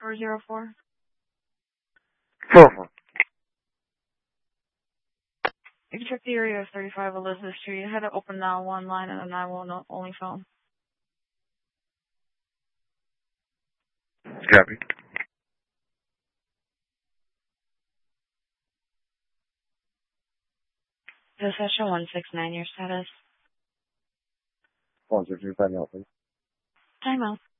404. 4-4. You can check the area of 35 Elizabeth Street. You had to open 911 line and a 911 only phone. Copy. Session 169, your status. 165 now, please. Time out.